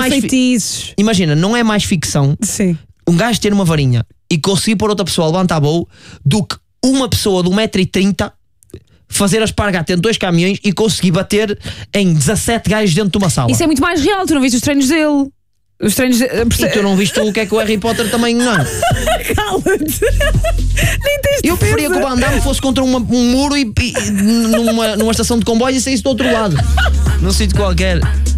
feitiços. Imagina, não é mais ficção Sim. um gajo ter uma varinha e conseguir pôr outra pessoa a levantar voo do que uma pessoa de 1,30 m fazer a espargata em 2 caminhões e conseguir bater em 17 gajos dentro de uma sala. Isso é muito mais real, tu não viste os treinos dele. Os treinos E tu não viste o que é que o Harry Potter também não. Cala-te. Nem tens Eu preferia que o defesa. Van Damme fosse contra um muro e numa estação de comboio e saísse do outro lado. Num sítio qualquer.